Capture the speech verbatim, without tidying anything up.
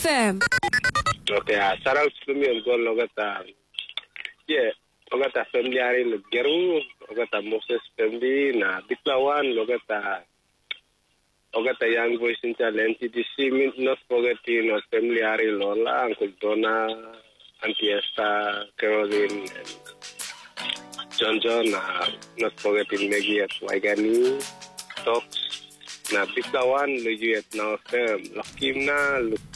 F M. Okay, uh, shout out to me and go logata. Yeah, logata family are in the Geru, logata Moses family, na Bitlawan, logata logata young boys in talent. T C means not forgetting our family are in Lola, Uncle Donna, Auntie Esther, Caroline, and John John, uh, not forgetting Maggie at Waigani, Talks, na Bitlawan, Luju at now firm, Lakimna,